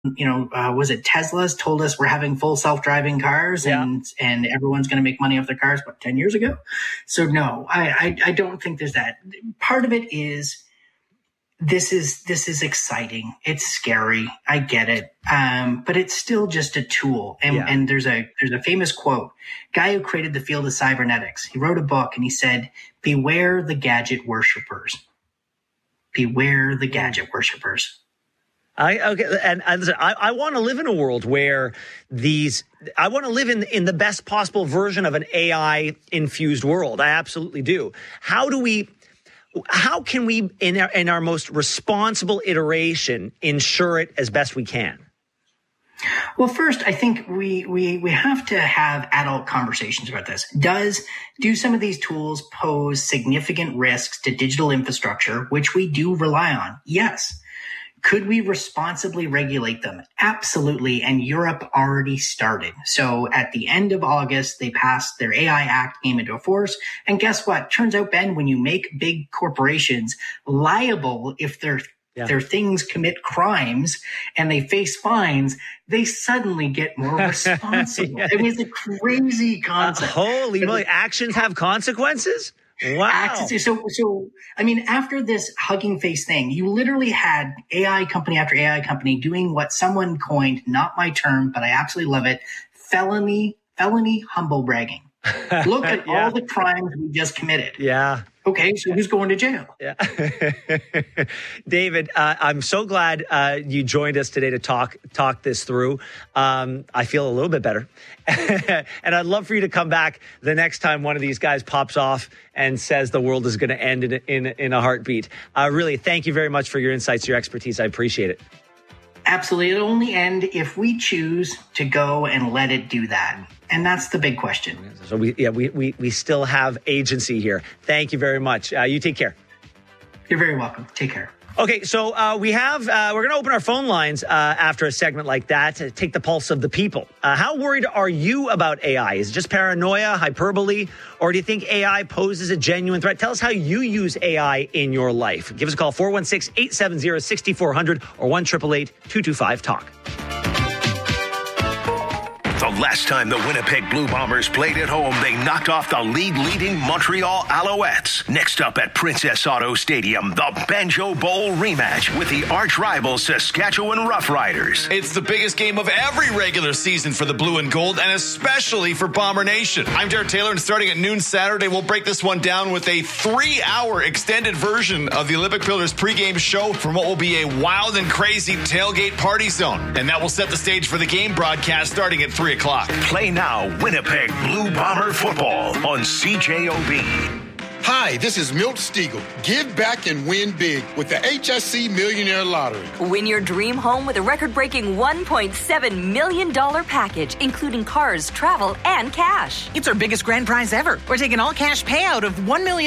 was it Tesla's told us we're having full self-driving cars and everyone's going to make money off their cars, 10 years ago? So no, I don't think there's that. Part of it is this is exciting. It's scary. I get it. But it's still just a tool. And there's a famous quote, guy who created the field of cybernetics. He wrote a book and he said, beware the gadget worshipers. Beware the gadget worshipers. I want to live in a world where I want to live in the best possible version of an AI infused world. I absolutely do. How can we in our most responsible iteration ensure it as best we can? Well, first, I think we have to have adult conversations about this. Do some of these tools pose significant risks to digital infrastructure, which we do rely on? Yes. Could we responsibly regulate them? Absolutely. And Europe already started. So at the end of August, they passed their AI Act, came into force. And guess what? Turns out, Ben, when you make big corporations liable if their things commit crimes and they face fines, they suddenly get more responsible. I mean, it's a crazy concept. Holy moly, actions have consequences? Wow. So, I mean, after this Hugging Face thing, you literally had AI company after AI company doing what someone coined, not my term, but I absolutely love it, felony humble bragging. Look at all the crimes we just committed. Yeah. Okay, so who's going to jail? Yeah. David, I'm so glad you joined us today to talk this through. I feel a little bit better. And I'd love for you to come back the next time one of these guys pops off and says the world is going to end in a heartbeat. Really, thank you very much for your insights, your expertise. I appreciate it. Absolutely. It'll only end if we choose to go and let it do that. And that's the big question. So we still have agency here. Thank you very much. You take care. You're very welcome. Take care. Okay, so we're going to open our phone lines after a segment like that to take the pulse of the people. How worried are you about AI? Is it just paranoia, hyperbole, or do you think AI poses a genuine threat? Tell us how you use AI in your life. Give us a call, 416-870-6400 or 1-888-225-TALK. The last time the Winnipeg Blue Bombers played at home, they knocked off the league-leading Montreal Alouettes. Next up at Princess Auto Stadium, the Banjo Bowl rematch with the arch-rival Saskatchewan Roughriders. It's the biggest game of every regular season for the Blue and Gold, and especially for Bomber Nation. I'm Derek Taylor, and starting at noon Saturday, we'll break this one down with a 3-hour extended version of the Olympic Pillars pregame show from what will be a wild and crazy tailgate party zone. And that will set the stage for the game broadcast starting at 3 o'clock. Play now Winnipeg Blue Bomber football on CJOB. Hi, this is Milt Stegall. Give back and win big with the HSC Millionaire Lottery. Win your dream home with a record-breaking $1.7 million package, including cars, travel, and cash. It's our biggest grand prize ever. We're taking all-cash payout of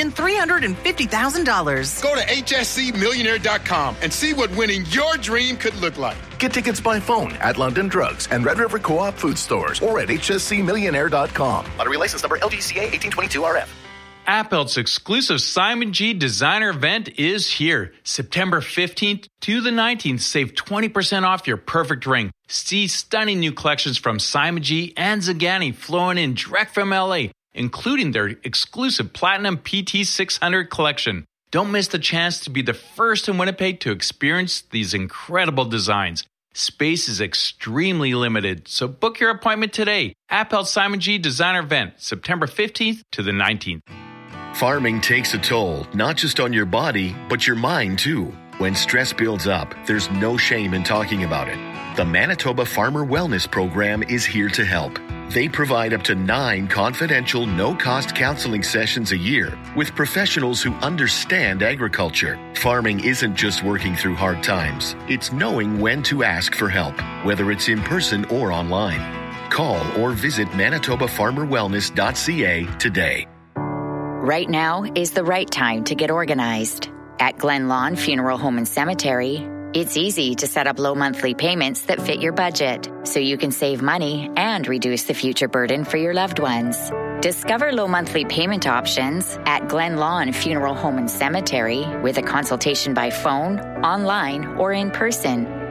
$1,350,000. Go to hscmillionaire.com and see what winning your dream could look like. Get tickets by phone at London Drugs and Red River Co-op food stores or at hscmillionaire.com. Lottery license number LGCA 1822RF. Appelt's exclusive Simon G designer event is here. September 15th to the 19th. Save 20% off your perfect ring. See stunning new collections from Simon G and Zagani flowing in direct from LA, including their exclusive Platinum PT 600 collection. Don't miss the chance to be the first in Winnipeg to experience these incredible designs. Space is extremely limited, so book your appointment today. Appelt Simon G designer event, September 15th to the 19th. Farming takes a toll, not just on your body, but your mind too. When stress builds up, there's no shame in talking about it. The Manitoba Farmer Wellness Program is here to help. They provide up to 9 confidential, no-cost counseling sessions a year with professionals who understand agriculture. Farming isn't just working through hard times. It's knowing when to ask for help, whether it's in person or online. Call or visit manitobafarmerwellness.ca today. Right now is the right time to get organized. At Glen Lawn Funeral Home and Cemetery, it's easy to set up low monthly payments that fit your budget, so you can save money and reduce the future burden for your loved ones. Discover low monthly payment options at Glen Lawn Funeral Home and Cemetery with a consultation by phone, online, or in person.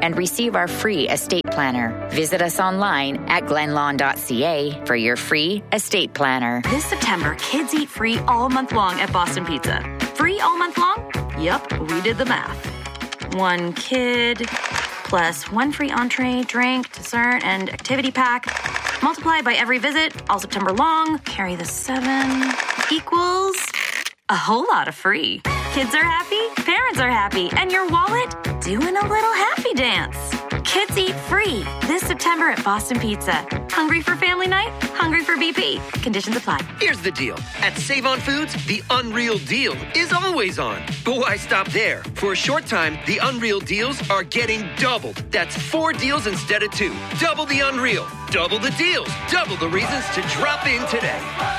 and receive our free estate planner. Visit us online at glenlawn.ca for your free estate planner. This September, kids eat free all month long at Boston Pizza. Free all month long? Yep, we did the math. One kid plus one free entree, drink, dessert, and activity pack. Multiply by every visit, all September long. Carry the 7 equals a whole lot of free. Kids are happy, parents are happy, and your wallet doing a little happy dance. Kids eat free this September at Boston Pizza. Hungry for family night? Hungry for BP? Conditions apply. Here's the deal. At Save On Foods, the Unreal Deal is always on. But why stop there? For a short time, the Unreal Deals are getting doubled. That's 4 deals instead of 2. Double the Unreal. Double the deals. Double the reasons to drop in today.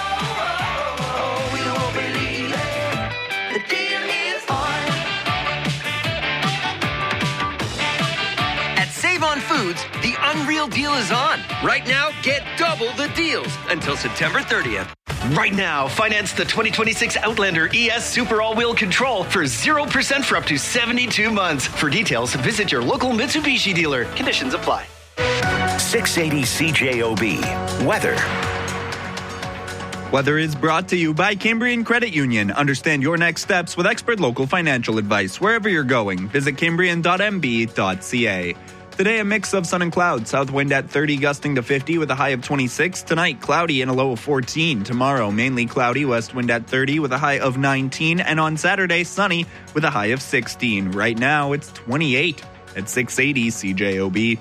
On Foods, the Unreal Deal is on. Right now, get double the deals until September 30th. Right now, finance the 2026 Outlander ES Super All-Wheel Control for 0% for up to 72 months. For details, visit your local Mitsubishi dealer. Conditions apply. 680 CJOB. Weather. Weather is brought to you by Cambrian Credit Union. Understand your next steps with expert local financial advice wherever you're going. Visit cambrian.mb.ca. Today, a mix of sun and clouds. South wind at 30, gusting to 50 with a high of 26. Tonight, cloudy and a low of 14. Tomorrow, mainly cloudy, west wind at 30 with a high of 19. And on Saturday, sunny with a high of 16. Right now, it's 28 at 680 CJOB.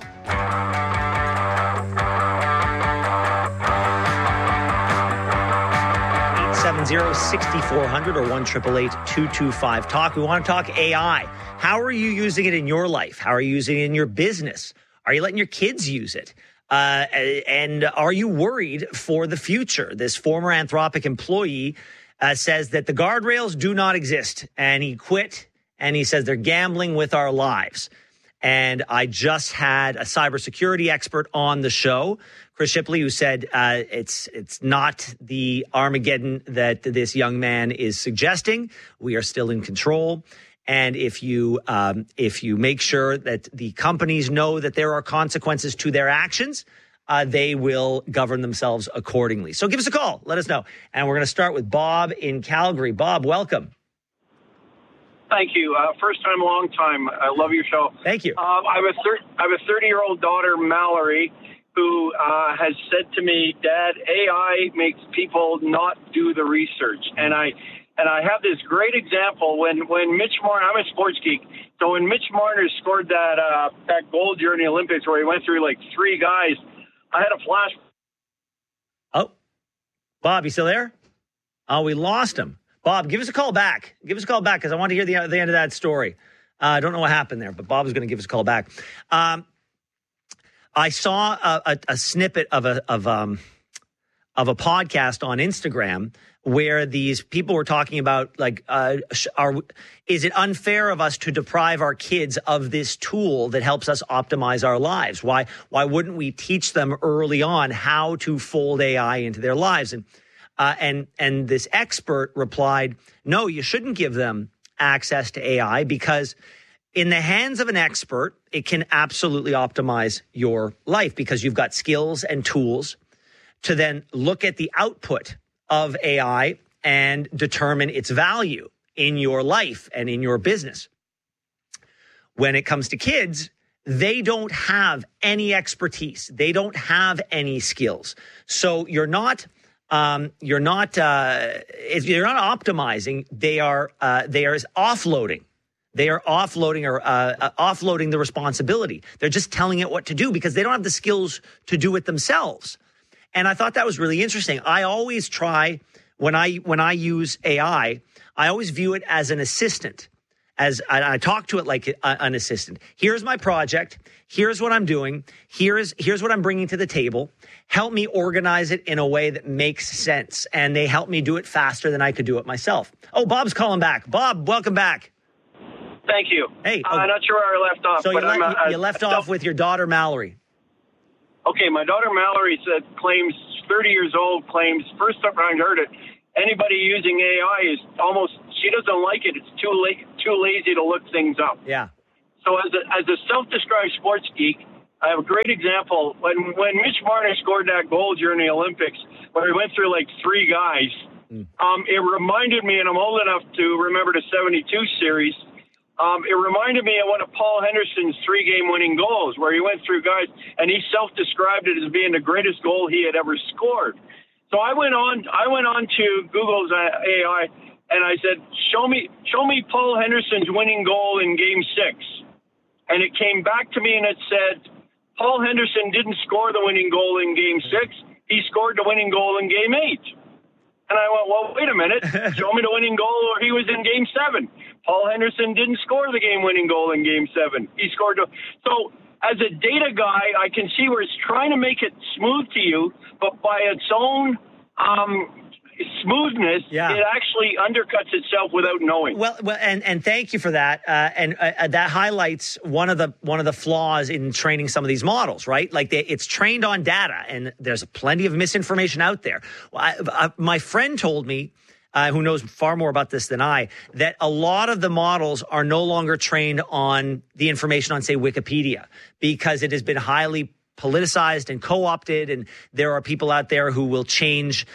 870-6400 or 1-888-225-TALK. We want to talk AI. How are you using it in your life? How are you using it in your business? Are you letting your kids use it? And are you worried for the future? This former Anthropic employee says that the guardrails do not exist, and he quit, and he says they're gambling with our lives. And I just had a cybersecurity expert on the show, Chris Shipley, who said it's not the Armageddon that this young man is suggesting. We are still in control. And if you make sure that the companies know that there are consequences to their actions, they will govern themselves accordingly. So give us a call. Let us know. And we're going to start with Bob in Calgary. Bob, welcome. Thank you. First time, long time. I love your show. Thank you. I have a 30-year-old daughter, Mallory, who has said to me, Dad, AI makes people not do the research. And I have this great example when Mitch Marner, I'm a sports geek, so when Mitch Marner scored that goal during the Olympics where he went through like 3 guys, I had a flash. Oh, Bob, you still there? Oh, we lost him. Bob, give us a call back. Give us a call back because I want to hear the end of that story. I don't know what happened there, but Bob is going to give us a call back. I saw a snippet of a podcast on Instagram where these people were talking about, like, is it unfair of us to deprive our kids of this tool that helps us optimize our lives? Why wouldn't we teach them early on how to fold AI into their lives? And this expert replied, no, you shouldn't give them access to AI because in the hands of an expert, it can absolutely optimize your life because you've got skills and tools to then look at the output of AI and determine its value in your life and in your business. When it comes to kids, they don't have any expertise. They don't have any skills. So you're not optimizing. They are offloading. They are offloading the responsibility. They're just telling it what to do because they don't have the skills to do it themselves. And I thought that was really interesting. I always try when I use AI, I always view it as an assistant. As I talk to it like an assistant. Here's my project. Here's what I'm doing. Here's what I'm bringing to the table. Help me organize it in a way that makes sense. And they help me do it faster than I could do it myself. Oh, Bob's calling back. Bob, welcome back. Thank you. Hey, I'm not sure where I left off. So but you left off with your daughter, Mallory. Okay, my daughter, Mallory, claims 30 years old, claims, first time I heard it, anybody using AI is almost, she doesn't like it. It's too lazy to look things up. Yeah. So as a self-described sports geek, I have a great example. When Mitch Marner scored that goal during the Olympics, where he went through like three guys, it reminded me, and I'm old enough to remember the 72 series, it reminded me of one of Paul Henderson's 3-game winning goals, where he went through guys, and he self-described it as being the greatest goal he had ever scored. So I went on to Google's AI, and I said, show me Paul Henderson's winning goal in Game 6. And it came back to me, and it said, Paul Henderson didn't score the winning goal in Game 6. He scored the winning goal in Game 8. And I went, well, wait a minute. Show me the winning goal, or he was in Game 7. Paul Henderson didn't score the game-winning goal in Game 7. He scored. So as a data guy, I can see where it's trying to make it smooth to you, but by its own smoothness, it actually undercuts itself without knowing. Well, and thank you for that. And that highlights one of the flaws in training some of these models, right? Like it's trained on data, and there's plenty of misinformation out there. My friend told me, who knows far more about this than I, that a lot of the models are no longer trained on the information on, say, Wikipedia, because it has been highly politicized and co-opted, and there are people out there who will change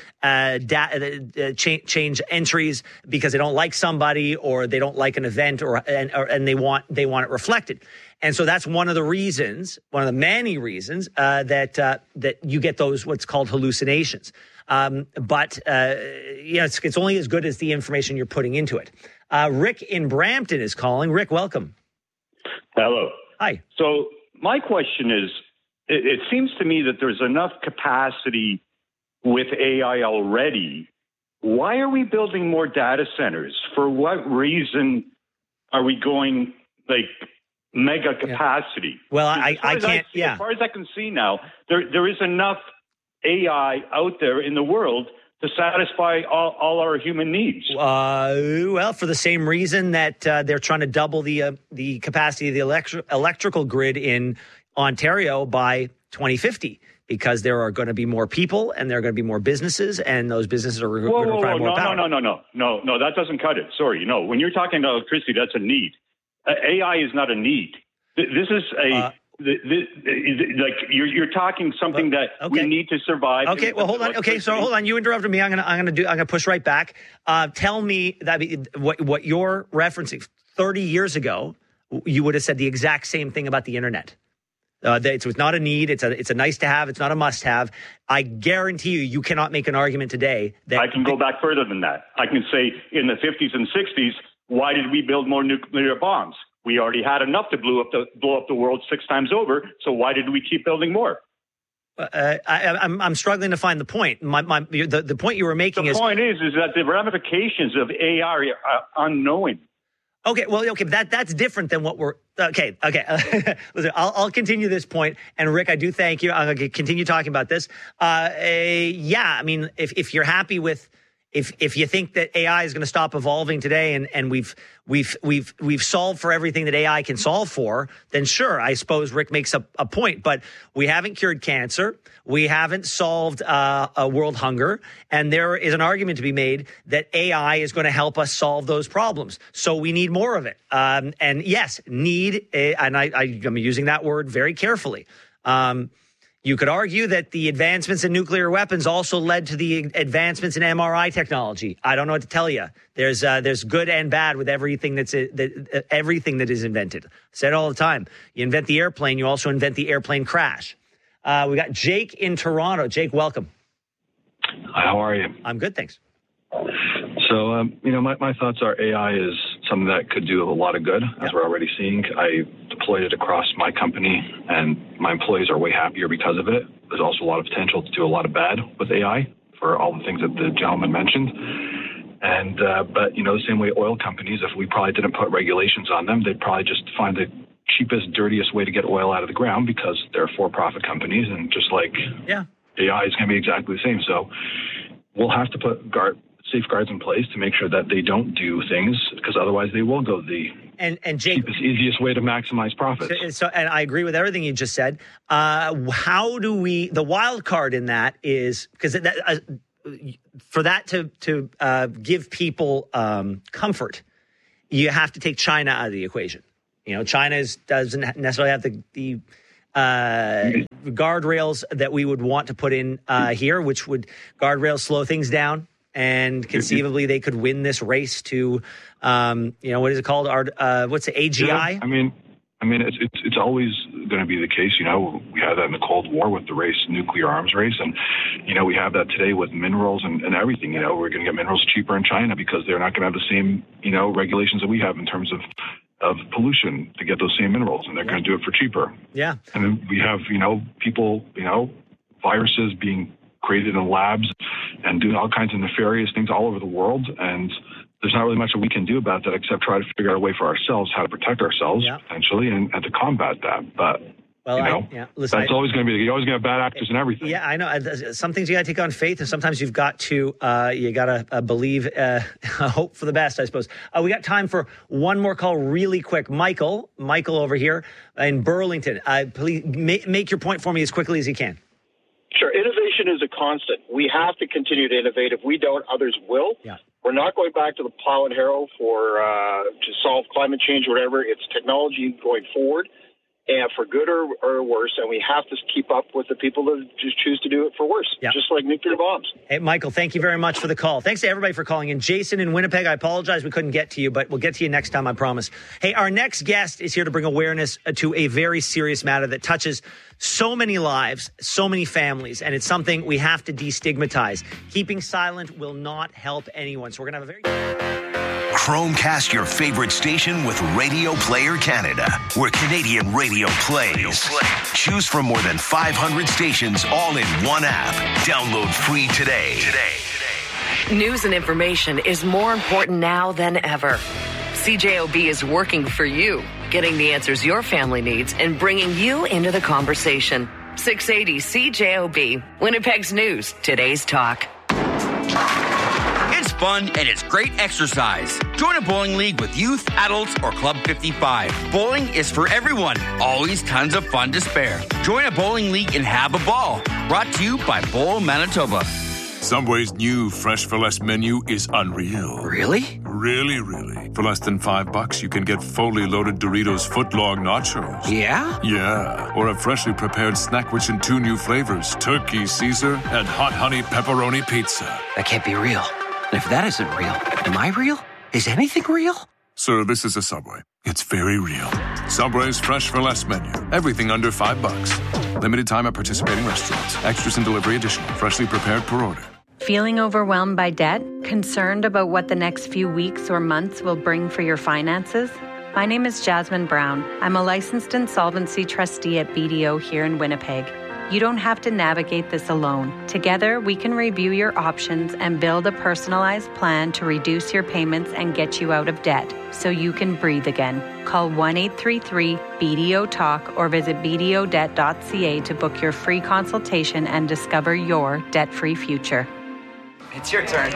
change entries because they don't like somebody or they don't like an event and they want it reflected. And so that's one of the many reasons that you get those what's called hallucinations. But it's only as good as the information you're putting into it. Rick in Brampton is calling. Rick, welcome. Hello. Hi. So my question is, it seems to me that there's enough capacity with AI already. Why are we building more data centers? For what reason are we going like mega capacity? Well, I can't. As far as I can see now, there is enough AI out there in the world to satisfy all our human needs. Well, for the same reason that they're trying to double the capacity of the electrical grid in Ontario by 2050, because there are going to be more people and there are going to be more businesses, and those businesses are going to require more power. No, that doesn't cut it. Sorry, no. When you're talking about electricity, that's a need. AI is not a need. This is like you're talking something that we need to survive. Okay, well, hold on. Okay, so hold on. You interrupted me. I'm gonna push right back. Tell me that what you're referencing. 30 years ago, you would have said the exact same thing about the internet. It's not a need. It's a nice to have. It's not a must have. I guarantee you cannot make an argument today that I can go back further than that. I can say in the 50s and 60s, why did we build more nuclear bombs? We already had enough to blow up the world 6 times over. So why did we keep building more? I'm struggling to find the point. The point you were making is that the ramifications of AI are unknown. Okay, well, that's different than what we're. Okay. Listen, I'll continue this point, and Rick, I do thank you. I'm going to continue talking about this. I mean, if you're happy with. If you think that AI is going to stop evolving today and we've solved for everything that AI can solve for, then sure, I suppose Rick makes a point. But we haven't cured cancer. We haven't solved world hunger. And there is an argument to be made that AI is going to help us solve those problems. So we need more of it. And yes, and I'm using that word very carefully. You could argue that the advancements in nuclear weapons also led to the advancements in MRI technology. I don't know what to tell you. There's good and bad with everything everything that is invented. I say it all the time. You invent the airplane, you also invent the airplane crash. We got Jake in Toronto. Jake, welcome. Hi, how are you? I'm good, thanks. So, my thoughts are AI is something that could do a lot of good, as we're already seeing. I deployed it across my company, and my employees are way happier because of it. There's also a lot of potential to do a lot of bad with AI for all the things that the gentleman mentioned. And but, the same way oil companies, if we probably didn't put regulations on them, they'd probably just find the cheapest, dirtiest way to get oil out of the ground because they're for-profit companies. And just like AI is going to be exactly the same. So we'll have to put safeguards in place to make sure that they don't do things, because otherwise they will go the and Jake, cheapest, easiest way to maximize profits. So, and I agree with everything you just said. How do the wild card in that is, because for that to give people comfort, you have to take China out of the equation. China doesn't necessarily have the guardrails that we would want to put in here, which would guardrails slow things down, and conceivably they could win this race to, what is it called? What's the AGI? Yeah, I mean, it's always going to be the case. We had that in the Cold War with the nuclear arms race, and we have that today with minerals and everything. We're going to get minerals cheaper in China because they're not going to have the same regulations that we have in terms of pollution to get those same minerals, and they're going to do it for cheaper. Yeah. And then we have people viruses being created in labs and doing all kinds of nefarious things all over the world, and there's not really much that we can do about that except try to figure out a way for ourselves how to protect ourselves potentially and to combat that. But listen, that's always going to be. You always going to have bad actors and everything. Yeah, I know. Some things you got to take on faith, and sometimes you've got to believe, hope for the best, I suppose. We got time for one more call, really quick. Michael over here in Burlington. Please make your point for me as quickly as you can. Sure. Innovation is a constant. We have to continue to innovate. If we don't, others will. Yeah. We're not going back to the plow and harrow to solve climate change or whatever. It's technology going forward, and for good or worse, and we have to keep up with the people that just choose to do it for worse, just like nuclear bombs. Hey, Michael, thank you very much for the call. Thanks to everybody for calling in. Jason in Winnipeg, I apologize we couldn't get to you, but we'll get to you next time, I promise. Hey, our next guest is here to bring awareness to a very serious matter that touches so many lives, so many families, and it's something we have to destigmatize. Keeping silent will not help anyone. So we're going to have a very... Chromecast your favorite station with Radio Player Canada, where Canadian radio plays. Choose from more than 500 stations all in one app. Download free today. News and information is more important now than ever. CJOB is working for you, getting the answers your family needs and bringing you into the conversation. 680 CJOB, Winnipeg's News, today's talk. It's fun and it's great exercise. Join a bowling league with youth, adults, or Club 55. Bowling is for everyone. Always tons of fun to spare. Join a bowling league and have a ball. Brought to you by Bowl Manitoba. Subway's new Fresh for Less menu is unreal. Really? Really, really. For less than $5, you can get fully loaded Doritos footlong nachos. Yeah? Yeah. Or a freshly prepared snack rich in 2 new flavors, Turkey Caesar and Hot Honey Pepperoni Pizza. That can't be real. And if that isn't real, am I real? Is anything real? Sir, this is a Subway. It's very real. Subway's Fresh for Less menu. Everything under $5. Limited time at participating restaurants. Extras and delivery additional. Freshly prepared per order. Feeling overwhelmed by debt? Concerned about what the next few weeks or months will bring for your finances? My name is Jasmine Brown. I'm a licensed insolvency trustee at BDO here in Winnipeg. You don't have to navigate this alone. Together, we can review your options and build a personalized plan to reduce your payments and get you out of debt so you can breathe again. Call 1-833-BDO-TALK or visit bdodebt.ca to book your free consultation and discover your debt-free future. It's your turn.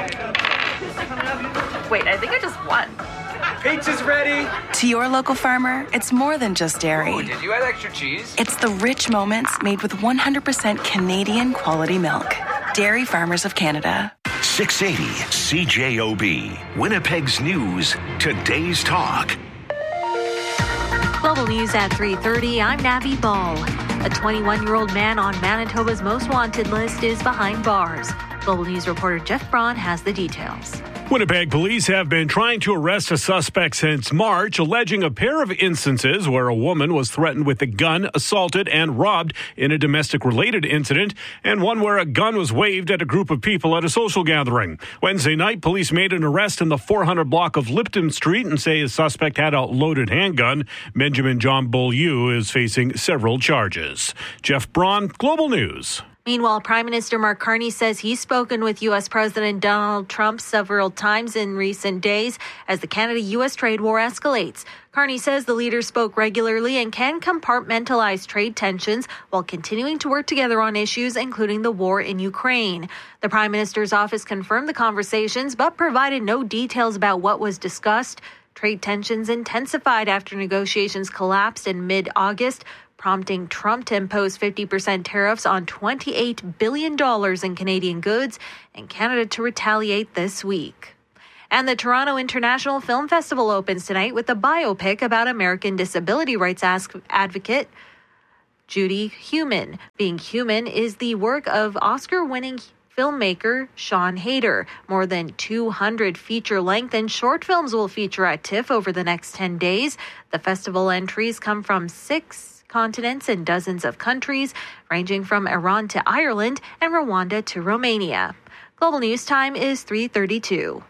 Wait, I think I just won. Pizza's ready. To your local farmer, it's more than just dairy. Oh, did you add extra cheese? It's the rich moments made with 100% Canadian quality milk. Dairy Farmers of Canada. 680 CJOB, Winnipeg's News, today's talk. Global News at 3:30. I'm Navi Ball. A 21-year-old man on Manitoba's most wanted list is behind bars. Global News reporter Jeff Braun has the details. Winnipeg police have been trying to arrest a suspect since March, alleging a pair of instances where a woman was threatened with a gun, assaulted, and robbed in a domestic-related incident, and one where a gun was waved at a group of people at a social gathering. Wednesday night, police made an arrest in the 400 block of Lipton Street and say a suspect had a loaded handgun. Benjamin John Beaulieu is facing several charges. Jeff Braun, Global News. Meanwhile, Prime Minister Mark Carney says he's spoken with U.S. President Donald Trump several times in recent days as the Canada-U.S. trade war escalates. Carney says the leaders spoke regularly and can compartmentalize trade tensions while continuing to work together on issues, including the war in Ukraine. The Prime Minister's office confirmed the conversations, but provided no details about what was discussed. Trade tensions intensified after negotiations collapsed in mid-August, prompting Trump to impose 50% tariffs on $28 billion in Canadian goods and Canada to retaliate this week. And the Toronto International Film Festival opens tonight with a biopic about American disability rights advocate Judy Heumann. Being Human is the work of Oscar-winning filmmaker Sean Hayter. More than 200 feature-length and short films will feature at TIFF over the next 10 days. The festival entries come from 6 continents and dozens of countries, ranging from Iran to Ireland and Rwanda to Romania. Global News Time is 3:32.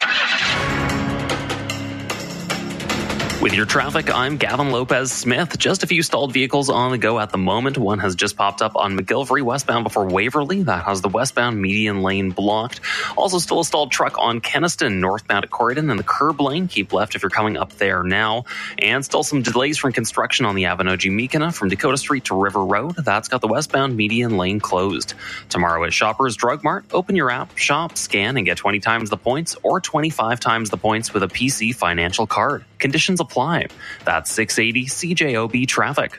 With your traffic, I'm Gavin Lopez-Smith. Just a few stalled vehicles on the go at the moment. One has just popped up on McGillivray westbound before Waverley. That has the westbound median lane blocked. Also still a stalled truck on Kenniston, northbound at Corridon, and the curb lane. Keep left if you're coming up there now. And still some delays from construction on the Avanoji-Mekina from Dakota Street to River Road. That's got the westbound median lane closed. Tomorrow at Shoppers Drug Mart, open your app, shop, scan, and get 20 times the points or 25 times the points with a PC financial card. Conditions apply. That's 680 CJOB traffic.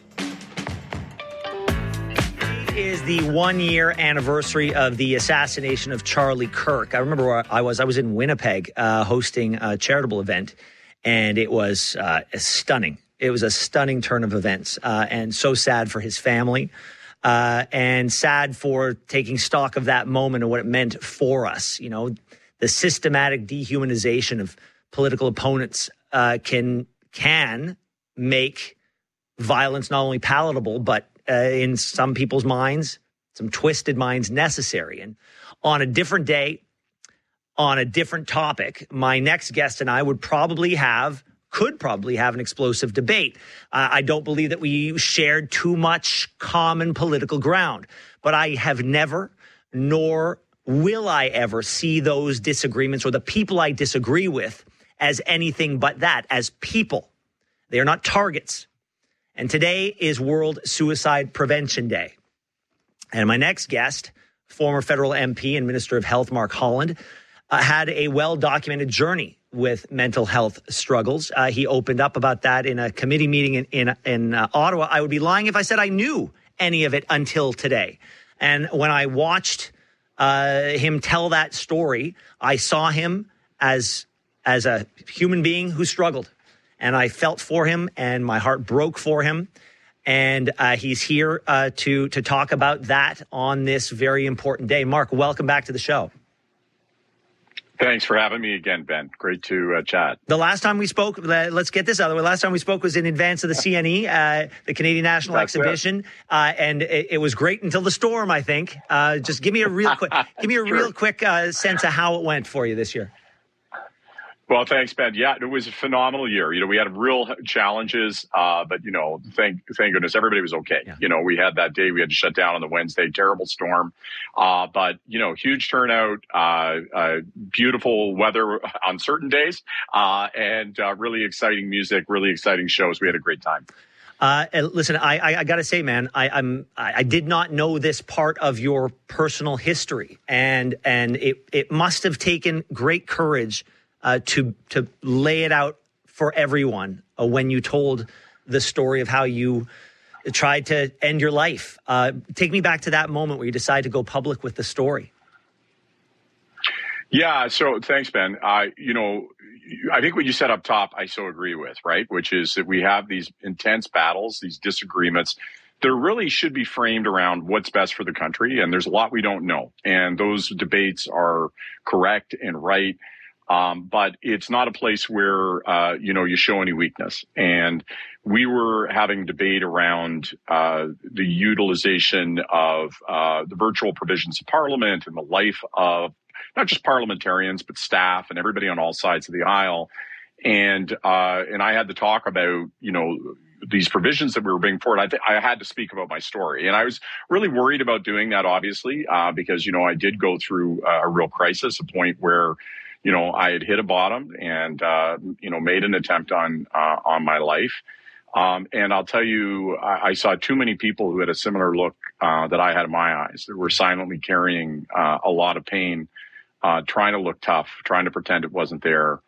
It is the 1-year anniversary of the assassination of Charlie Kirk. I remember where I was. I was in Winnipeg hosting a charitable event, and it was stunning. It was a stunning turn of events, and so sad for his family, and sad for taking stock of that moment and what it meant for us. You know, the systematic dehumanization of political opponents can make violence not only palatable, but in some people's minds, some twisted minds, necessary. And on a different day, on a different topic, my next guest and I could probably have an explosive debate. I don't believe that we shared too much common political ground, but I have never, nor will I ever, see those disagreements or the people I disagree with as anything but that, as people. They are not targets. And today is World Suicide Prevention Day. And my next guest, former federal MP and Minister of Health, Mark Holland, had a well-documented journey with mental health struggles. He opened up about that in a committee meeting in Ottawa. I would be lying if I said I knew any of it until today. And when I watched him tell that story, I saw him as a human being who struggled. And I felt for him, and my heart broke for him. And he's here to talk about that on this very important day. Mark, welcome back to the show. Thanks for having me again, Ben. Great to chat. The last time we spoke, let's get this out of the way. Last time we spoke was in advance of the CNE, the Canadian National Exhibition, and it was great until the storm, I think. Just give me a real quick, real quick sense of how it went for you this year. Well, thanks, Ben. Yeah, it was a phenomenal year. You know, we had real challenges, but, you know, thank goodness everybody was okay. Yeah. You know, we had that day we had to shut down on the Wednesday, terrible storm. But, you know, huge turnout, beautiful weather on certain days, and really exciting music, really exciting shows. We had a great time. Listen, I got to say, man, I did not know this part of your personal history, and it must have taken great courage to lay it out for everyone when you told the story of how you tried to end your life. Take me back to that moment where you decided to go public with the story. Yeah, so thanks, Ben. You know, I think what you said up top, I so agree with, right? Which is that we have these intense battles, these disagreements. There really should be framed around what's best for the country, and there's a lot we don't know. And those debates are correct and right. But it's not a place where, you know, you show any weakness. And we were having debate around the utilization of the virtual provisions of Parliament and the life of not just parliamentarians, but staff and everybody on all sides of the aisle. And I had to talk about, you know, these provisions that we were bringing forward. I had to speak about my story. And I was really worried about doing that, obviously, because, you know, I did go through a real crisis, a point where, you know, I had hit a bottom and, you know, made an attempt on my life. And I'll tell you, I saw too many people who had a similar look that I had in my eyes, that were silently carrying a lot of pain, trying to look tough, trying to pretend it wasn't there.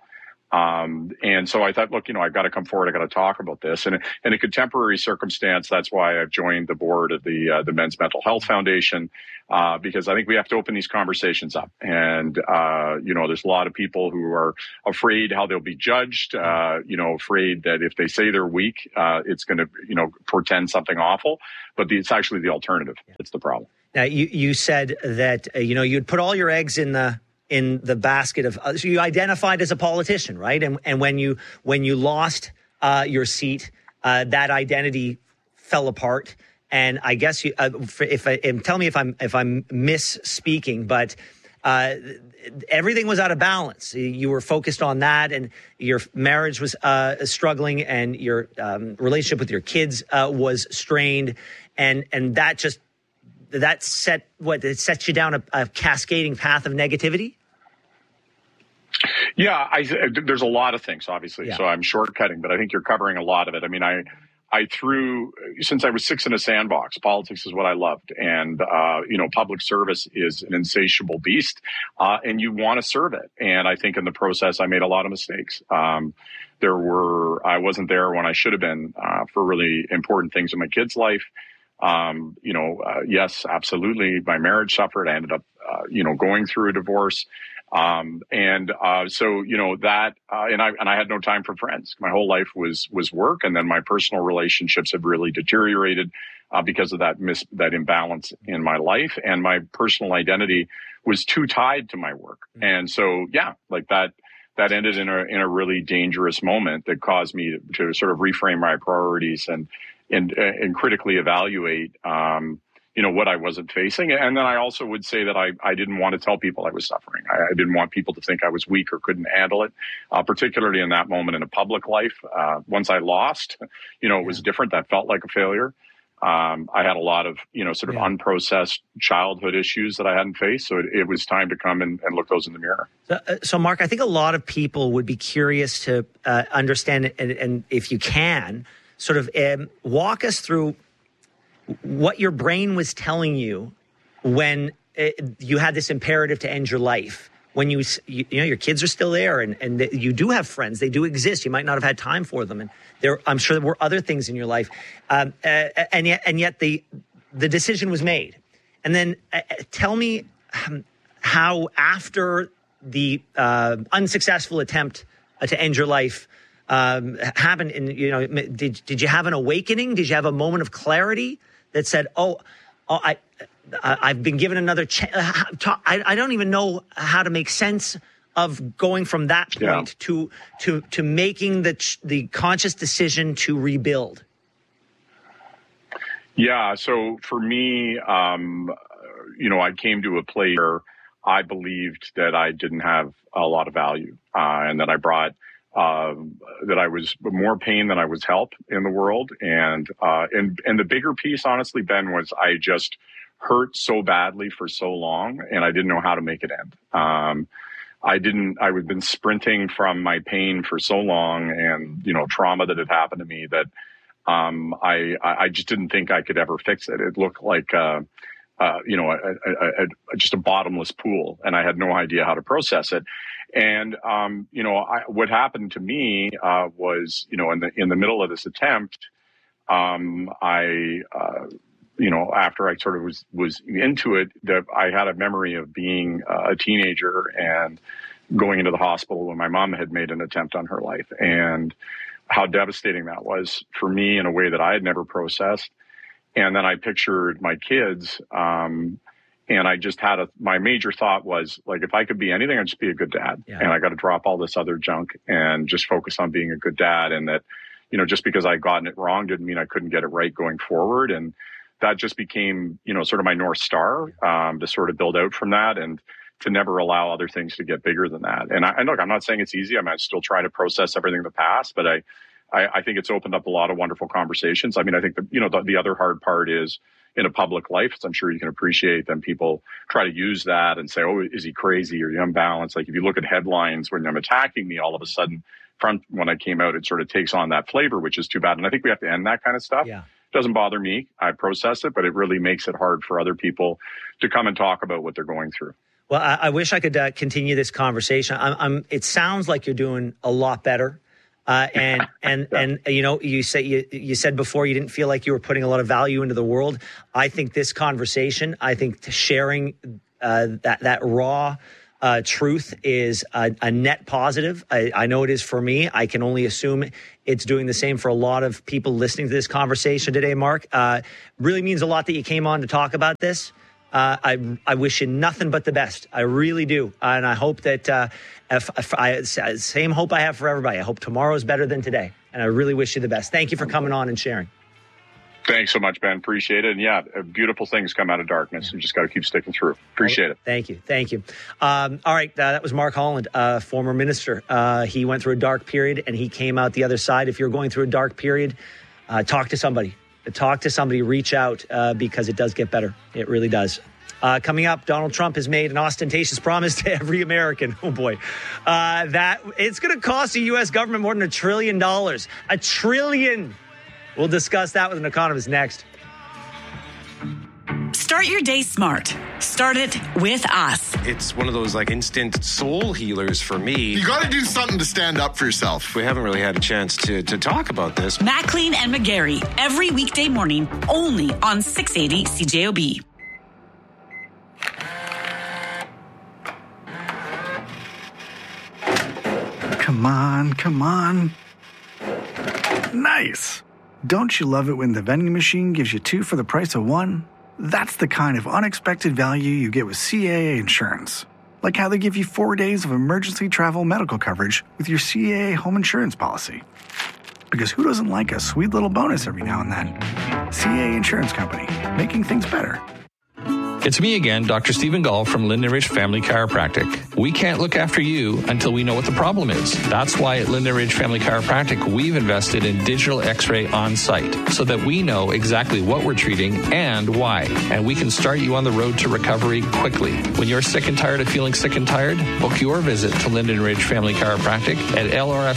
And so I thought, look, I've got to come forward. I've got to talk about this. And in a contemporary circumstance, that's why I've joined the board of the Men's Mental Health Foundation, because I think we have to open these conversations up. And, there's a lot of people who are afraid how they'll be judged, afraid that if they say they're weak, it's going to, portend something awful. But it's actually the alternative. It's the problem. Now, you said that, you'd put all your eggs in the basket of, so you identified as a politician, right? And when you lost your seat, that identity fell apart. And I guess tell me if I'm misspeaking, but everything was out of balance. You were focused on that, and your marriage was struggling, and your relationship with your kids was strained, and that set you down a cascading path of negativity? Yeah, there's a lot of things, obviously. Yeah. So I'm shortcutting, but I think you're covering a lot of it. I mean, since I was 6 in a sandbox, politics is what I loved. And, public service is an insatiable beast, and you want to serve it. And I think in the process, I made a lot of mistakes. I wasn't there when I should have been, for really important things in my kid's life. Yes, absolutely. My marriage suffered. I ended up, going through a divorce. And I had no time for friends. My whole life was work. And then my personal relationships have really deteriorated, because of that imbalance in my life. And my personal identity was too tied to my work. And so, that ended in a really dangerous moment that caused me to sort of reframe my priorities and critically evaluate, what I wasn't facing. And then I also would say that I didn't want to tell people I was suffering. I didn't want people to think I was weak or couldn't handle it, particularly in that moment in a public life. Once I lost, it was different. That felt like a failure. I had a lot of, unprocessed childhood issues that I hadn't faced. So it was time to come and look those in the mirror. So, Mark, I think a lot of people would be curious to understand, and if you can, sort of walk us through what your brain was telling you when you had this imperative to end your life. When your kids are still there, and you do have friends, they do exist. You might not have had time for them, and I'm sure there were other things in your life, and yet the decision was made. And then tell me how, after the unsuccessful attempt to end your life happened, and did you have an awakening? Did you have a moment of clarity that said, I've been given another chance? I don't even know how to make sense of going from that point to making the conscious decision to rebuild. Yeah. So for me, I came to a place where I believed that I didn't have a lot of value, and that I brought that I was more pain than I was help in the world. And the bigger piece, honestly, Ben, was I just hurt so badly for so long, and I didn't know how to make it end. I had been sprinting from my pain for so long, and, trauma that had happened to me, that I just didn't think I could ever fix it. It looked like, just a bottomless pool, and I had no idea how to process it. And, what happened to me, was, in the middle of this attempt, after I sort of was into it, that I had a memory of being a teenager and going into the hospital when my mom had made an attempt on her life, and how devastating that was for me in a way that I had never processed. And then I pictured my kids, and I just had my major thought was, like, if I could be anything, I'd just be a good dad. Yeah. And I got to drop all this other junk and just focus on being a good dad. And that, just because I'd gotten it wrong didn't mean I couldn't get it right going forward. And that just became, sort of my North Star, to sort of build out from that, and to never allow other things to get bigger than that. And look, I'm not saying it's easy. I'm still trying to process everything in the past, but I think it's opened up a lot of wonderful conversations. I mean, I think the other hard part is, in a public life, as I'm sure you can appreciate, then people try to use that and say, oh, is he crazy or unbalanced? Like, if you look at headlines when them attacking me, all of a sudden, when I came out, it sort of takes on that flavor, which is too bad. And I think we have to end that kind of stuff. Yeah. It doesn't bother me. I process it, but it really makes it hard for other people to come and talk about what they're going through. Well, I wish I could continue this conversation. It sounds like you're doing a lot better. And you know, you said before you didn't feel like you were putting a lot of value into the world. I think this conversation, sharing that raw truth is a net positive. I know it is for me. I can only assume it's doing the same for a lot of people listening to this conversation today, Mark. Really means a lot that you came on to talk about this. I wish you nothing but the best. I really do. And I hope that same hope I have for everybody. I hope tomorrow is better than today. And I really wish you the best. Thank you for coming on and sharing. Thanks so much, Ben. Appreciate it. And yeah, beautiful things come out of darkness. You just got to keep sticking through. Appreciate it. Thank you. All right. That was Mark Holland, former minister. He went through a dark period and he came out the other side. If you're going through a dark period, talk to somebody. Reach out because it does get better. It really does. Coming up, Donald Trump has made an ostentatious promise to every American. Oh, boy. That it's going to cost the U.S. government more than $1 trillion. $1 trillion. We'll discuss that with an economist next. Start your day smart. Start it with us. It's one of those like instant soul healers for me. You got to do something to stand up for yourself. We haven't really had a chance to talk about this. Maclean and McGarry, every weekday morning, only on 680 CJOB. Come on. Nice. Don't you love it when the vending machine gives you 2 for the price of 1? That's the kind of unexpected value you get with CAA Insurance. Like how they give you 4 days of emergency travel medical coverage with your CAA home insurance policy. Because who doesn't like a sweet little bonus every now and then? CAA Insurance Company, making things better. It's me again, Dr. Stephen Gall from Linden Ridge Family Chiropractic. We can't look after you until we know what the problem is. That's why at Linden Ridge Family Chiropractic, we've invested in digital x-ray on site so that we know exactly what we're treating and why. And we can start you on the road to recovery quickly. When you're sick and tired of feeling sick and tired, book your visit to Linden Ridge Family Chiropractic at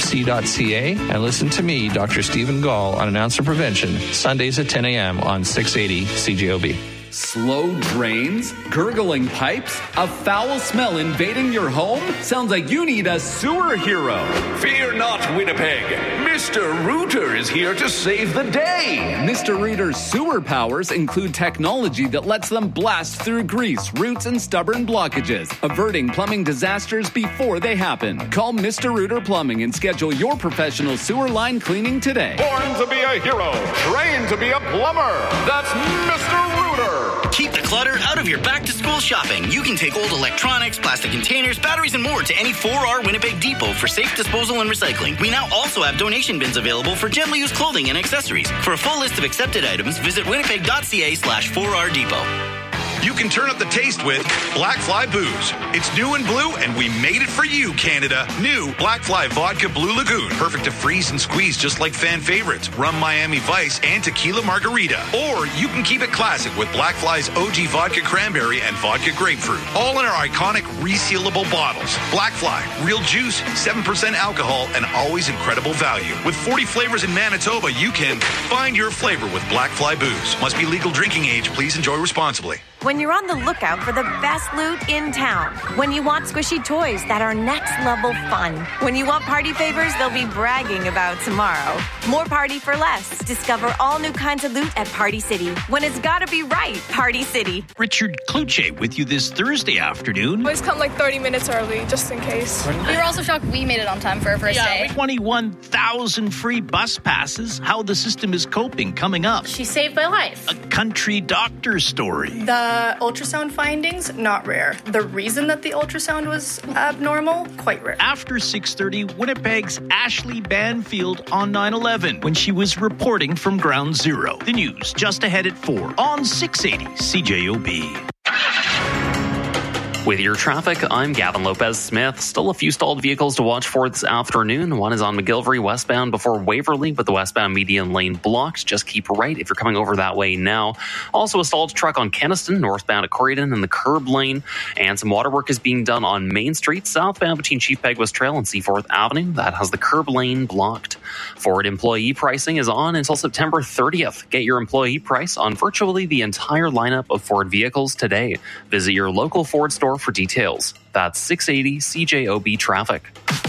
lrfc.ca and listen to me, Dr. Stephen Gall, on Announcer Prevention, Sundays at 10 a.m. on 680 CJOB. Slow drains? Gurgling pipes? A foul smell invading your home? Sounds like you need a sewer hero. Fear not, Winnipeg. Mr. Rooter is here to save the day. Mr. Rooter's sewer powers include technology that lets them blast through grease, roots, and stubborn blockages, averting plumbing disasters before they happen. Call Mr. Rooter Plumbing and schedule your professional sewer line cleaning today. Born to be a hero, trained to be a plumber. That's Mr. Rooter. Keep the clutter out of your back-to-school shopping. You can take old electronics, plastic containers, batteries, and more to any 4R Winnipeg depot for safe disposal and recycling. We now also have donation bins available for gently used clothing and accessories. For a full list of accepted items, visit winnipeg.ca/4R depot. You can turn up the taste with Black Fly Booze. It's new and blue, and we made it for you, Canada. New Black Fly Vodka Blue Lagoon. Perfect to freeze and squeeze just like fan favorites, Rum Miami Vice, and Tequila Margarita. Or you can keep it classic with Black Fly's OG Vodka Cranberry and Vodka Grapefruit. All in our iconic resealable bottles. Black Fly, real juice, 7% alcohol, and always incredible value. With 40 flavors in Manitoba, you can find your flavor with Black Fly Booze. Must be legal drinking age. Please enjoy responsibly. When you're on the lookout for the best loot in town. When you want squishy toys that are next level fun. When you want party favors they'll be bragging about tomorrow. More party for less. Discover all new kinds of loot at Party City. When it's gotta be right, Party City. Richard Kluche with you this Thursday afternoon. Always come like 30 minutes early, just in case. We were also shocked we made it on time for our first day. 21,000 free bus passes. How the system is coping coming up. She saved my life. A country doctor story. The ultrasound findings, not rare. The reason that the ultrasound was abnormal, quite rare. After 6:30, Winnipeg's Ashley Banfield on 9/11 when she was reporting from Ground Zero. The news just ahead at 4 on 680 CJOB. With your traffic, I'm Gavin Lopez-Smith. Still a few stalled vehicles to watch for this afternoon. One is on McGillivray westbound before Waverley with the westbound median lane blocked. Just keep right if you're coming over that way now. Also a stalled truck on Kenaston, northbound at Corydon in the curb lane. And some water work is being done on Main Street, southbound between Chief Peguis Trail and Seaforth Avenue. That has the curb lane blocked. Ford employee pricing is on until September 30th. Get your employee price on virtually the entire lineup of Ford vehicles today. Visit your local Ford store for details. That's 680 CJOB traffic.